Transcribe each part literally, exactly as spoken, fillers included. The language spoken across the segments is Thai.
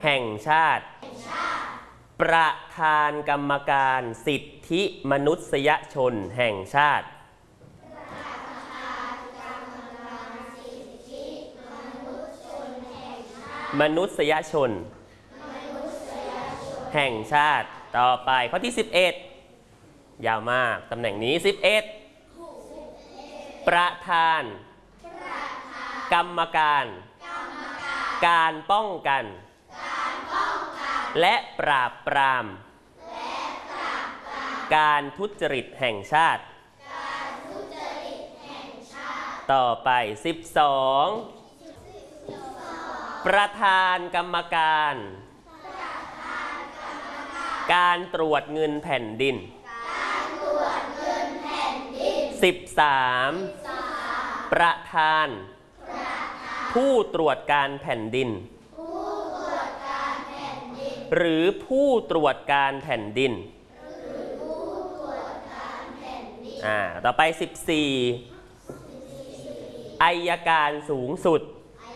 แห่งชาติประธานกรรมการสิทธิมนุษยชนแห่งชาติมนุษยชนแห่งชาติต่อไปข้อที่สิบเอ็ดยาวมากตำแหน่งนี้สิบเอ็ดประธานกรรมการการป้องกันและปราบปรามการทุจริตแห่งชาติต่อไปสิบสองประธานกรรมการการตรวจเงินแผ่นดินสิบสามประธานผู้ตรวจการแผ่นดินหรือผู้ตรวจการแผ่นดินอ่าต่อไปสิบสี่อัยการสูงสุด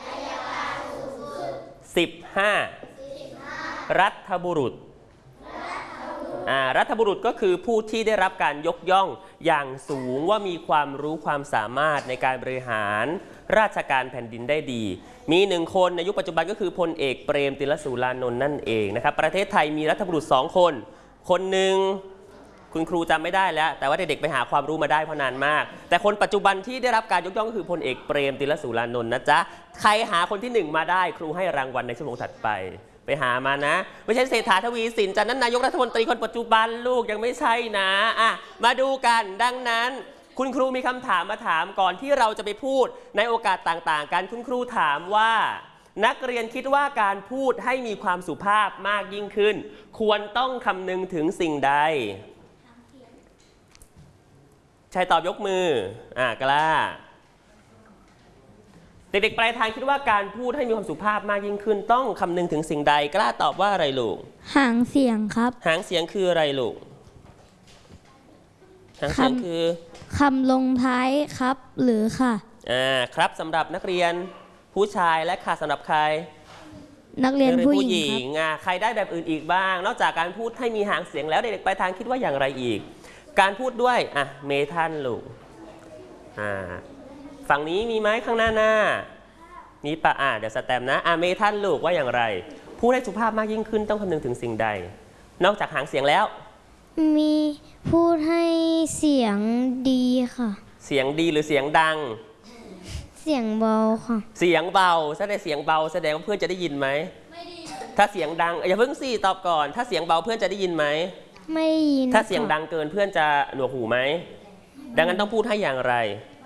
สิบห้ารัฐบุรุษอ่ารัฐบุรุษก็คือผู้ที่ได้รับการยกย่องอย่างสูงว่ามีความรู้ความสามารถในการบริหารราชการแผ่นดินได้ดีมีหนึ่งคนในยุคปัจจุบันก็คือพลเอกเปรมติลสุรานนท์นั่นเองนะครับประเทศไทยมีรัฐบุรุษสองคนคนหนึ่งคุณครูจำไม่ได้แล้วแต่ว่าเด็กๆไปหาความรู้มาได้เพราะนานมากแต่คนปัจจุบันที่ได้รับการยกย่องก็คือพลเอกเปรมติลสุรานนท์นะจ๊ะใครหาคนที่หนึ่งมาได้ครูให้รางวัลในชั่วโมงถัดไปไปหามานะไม่ใช่เศรษฐาทวีสินจันทร์นั้นนายกรัฐมนตรีคนปัจจุบันลูกยังไม่ใช่นะอ่ะมาดูกันดังนั้นคุณครูมีคำถามมาถามก่อนที่เราจะไปพูดในโอกาสต่างๆกันคุณครูถามว่านักเรียนคิดว่าการพูดให้มีความสุภาพมากยิ่งขึ้นควรต้องคำนึงถึงสิ่งใดชายตอบยกมืออ่ะกล้าเด็กๆปลายทางคิดว่าการพูดให้มีความสุภาพมากยิ่งขึ้นต้องคำนึงถึงสิ่งใดกล้าตอบว่าอะไรลูกหางเสียงครับหางเสียงคืออะไรลูกหางเสียงคือคำลงท้ายครับหรือค่ะอ่าครับสำหรับนักเรียนผู้ชายและค่ะสำหรับใครนักเรียนผู้หญิงอ่าใครได้แบบอื่นอีกบ้างนอกจากการพูดให้มีหางเสียงแล้วเด็กๆปลายทางคิดว่าอย่างไรอีกการพูดด้วยอ่ะเมทันลูกอ่าฝั่งนี้มีไหมข้างหน้าหน้ามีปะอ่ะเดี๋ยวสแตมนะอ่ะเมทันลูกว่าอย่างไรพูดให้สุภาพมากยิ่งขึ้นต้องคำนึงถึงสิ่งใดนอกจากหางเสียงแล้วมีพูดให้เสียงดีค่ะเสียงดีหรือเสียงดังเสียงเบาค่ะเสียงเบาแสดงเสียงเบาแสดงว่าเพื่อนจะได้ยินไหมไม่ดีถ้าเสียงดังอย่าเพิ่งสิตอบก่อนถ้าเสียงเบาเพื่อนจะได้ยินไหมไม่ได้ยินถ้าเสียงดังเกินเพื่อนจะหนวกหูไหมดังนั้นต้องพูดให้อย่างไร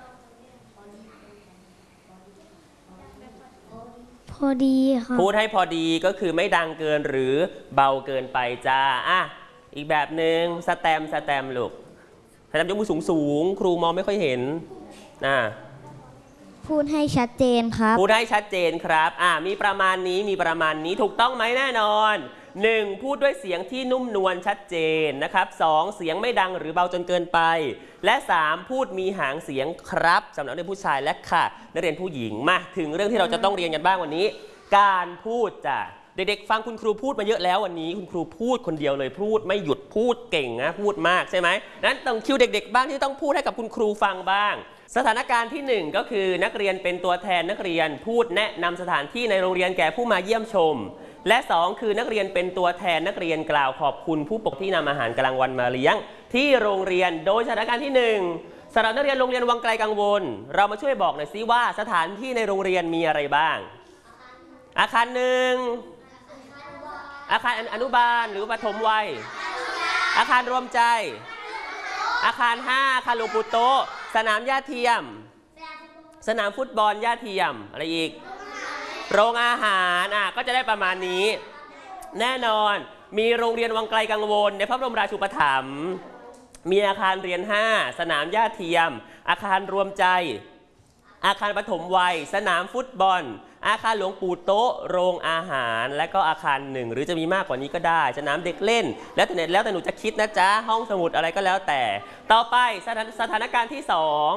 พอดีค่ะพูดให้พอดีก็คือไม่ดังเกินหรือเบาเกินไปจ้าอ่ะอีกแบบหนึ่งสแตมสแตมลูกสแตมยกมือสูงสูงครูมองไม่ค่อยเห็นอ่ะพูดให้ชัดเจนครับพูดให้ชัดเจนครับอ่ะมีประมาณนี้มีประมาณนี้ถูกต้องไหมแน่นอนหนึ่งพูดด้วยเสียงที่นุ่มนวลชัดเจนนะครับสองเสียงไม่ดังหรือเบาจนเกินไปและสามพูดมีหางเสียงครับสำหรับนักเรียนผู้ชายและค่ะนักเรียนผู้หญิงมาถึงเรื่องที่เราจะต้องเรียนกันบ้างวันนี้การพูดจ้ะเด็กๆฟังคุณครูพูดมาเยอะแล้ววันนี้คุณครูพูดคนเดียวเลยพูดไม่หยุดพูดเก่งนะพูดมากใช่ไหมนั้นต้องคิวเด็กๆบ้างที่ต้องพูดให้กับคุณครูฟังบ้างสถานการณ์ที่หนึ่งก็คือนักเรียนเป็นตัวแทนนักเรียนพูดแนะนำสถานที่ในโรงเรียนแก่ผู้มาเยี่ยมชมและสองคือนักเรียนเป็นตัวแทนนักเรียนกล่าวขอบคุณผู้ปกครองที่นำอาหารกลางวันมาเลี้ยงที่โรงเรียนโดยสถานการณ์ที่หนึ่งสำหรับนักเรียนโรงเรียนวังไกลกังวลเรามาช่วยบอกหน่อยซิว่าสถานที่ในโรงเรียนมีอะไรบ้างอาคารหนึ่งอาคารอนุบาลหรือปฐมวัยอาคารรวมใจอาคารห้าอาคารหลวงปู่โตสนามหญ้าเทียมสนามฟุตบอลหญ้าเทียมอะไรอีกโรงอาหารอ่ะก็จะได้ประมาณนี้แน่นอนมีโรงเรียนวังไกลกังวลในพระบรมราชูปถัมภ์มีอาคารเรียนห้าสนามหญ้าเทียมอาคารรวมใจอาคารปฐมวัยสนามฟุตบอลอาคารหลวงปู่โต๊ะโรงอาหารและก็อาคารหนึ่งหรือจะมีมากกว่านี้ก็ได้สนามเด็กเล่นแล้วแต่แล้วแต่หนูจะคิดนะจ๊ะห้องสมุดอะไรก็แล้วแต่ต่อไปสถานสถานการณ์ที่สอง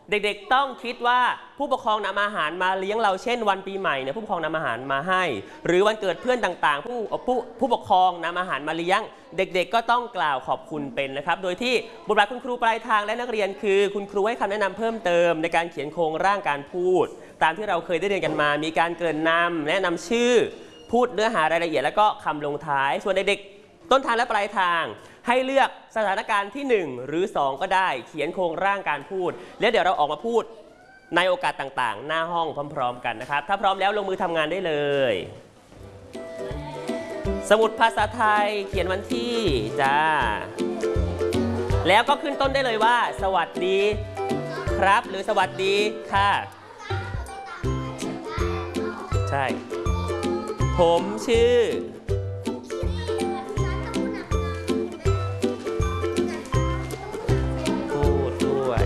เด็กๆต้องคิดว่าผู้ปกครองนำอาหารมาเลี้ยงเราเช่นวันปีใหม่เนี่ยผู้ปกครองนำอาหารมาให้หรือวันเกิดเพื่อนต่างๆ ผู้ผู้ผู้ปกครองนำอาหารมาเลี้ยงเด็กๆก็ต้องกล่าวขอบคุณเป็นนะครับโดยที่บทบาทคุณครูปลายทางและนักเรียนคือคุณครูให้คำแนะนำเพิ่มเติมในการเขียนโครงร่างการพูดตามที่เราเคยได้เรียนกันมามีการเกริ่นนำแนะนำชื่อพูดเนื้อหารายละเอียดแล้วก็คำลงท้ายส่วนเด็กๆต้นทางและปลายทางให้เลือกสถานการณ์ที่หนึ่งหรือสองก็ได้เขียนโครงร่างการพูดแล้วเดี๋ยวเราออกมาพูดในโอกาสต่างๆหน้าห้องพร้อมๆกันนะครับถ้าพร้อมแล้วลงมือทำงานได้เลยสมุดภาษาไทยเขียนวันที่จ้าแล้วก็ขึ้นต้นได้เลยว่าสวัสดีครับหรือสวัสดีค่ะใช่ผมชื่อพูดด้วย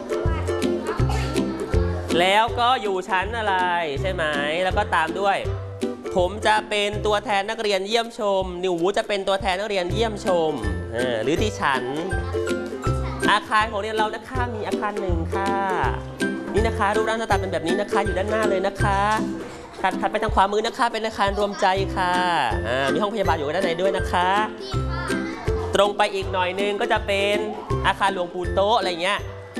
แล้วก็อยู่ชั้นอะไรใช่ไหมแล้วก็ตามด้วยผมจะเป็นตัวแทนนักเรียนเยี่ยมชมนิวจะเป็นตัวแทนนักเรียนเยี่ยมชมหรือที่ฉันอาคารของเรียนเรานะคะมีอาคารหนึ่งค่ะนี่นะคะรูปร่างหน้าตาเป็นแบบนี้นะคะอยู่ด้านหน้าเลยนะคะถัดไปทางขวามือนะคะเป็นอาคารรวมใจค่ะมีห้องพยาบาลอยู่ด้านในด้วยนะคะตรงไปอีกหน่อยนึงก็จะเป็นอาคารหลวงปู่โต๊ะอะไรเงี้ย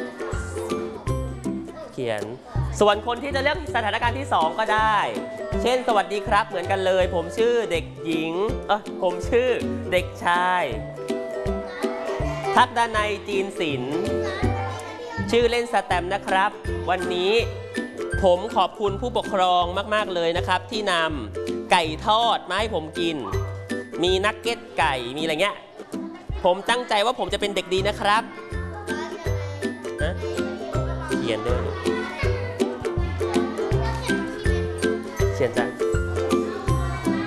เขียนส่วนคนที่จะเลือกสถานการณ์ที่สองก็ได้เช่นสวัสดีครับเหมือนกันเลยผมชื่อเด็กหญิงเออผมชื่อเด็กชายทักดนัยจีนศิลป์ชื่อเล่นสแตมนะครับวันนี้ผมขอบคุณผู้ปกครองมากๆเลยนะครับที่นำไก่ทอดมาให้ผมกินมีนักเก็ตไก่มีอะไรเงี้ยผมตั้งใจว่าผมจะเป็นเด็กดีนะครับนะเขียนด้วยเขียนจ้ะ